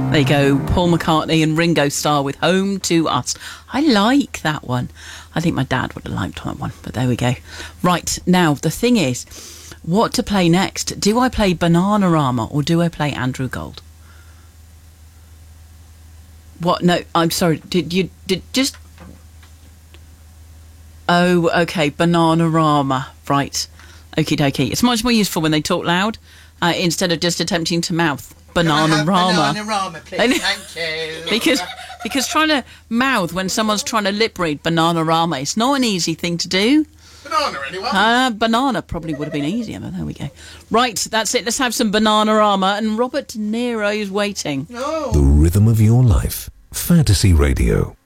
There you go, Paul McCartney and Ringo Starr with Home to Us. I like that one. I think my dad would have liked that one, but there we go. Right, now, the thing is, what to play next? Do I play Bananarama or do I play Andrew Gold? What? No, I'm sorry. Did just... Oh, okay, Bananarama. Right. Okie dokie. It's much more useful when they talk loud instead of just attempting to mouth. Bananarama. Bananarama, please. Thank you. Because trying to mouth when someone's trying to lip read Bananarama, it's not an easy thing to do. Banana, anyone? Banana probably would have been easier, but there we go. Right, that's it. Let's have some Bananarama, and Robert De Niro is waiting. No. The rhythm of your life. Fantasy Radio.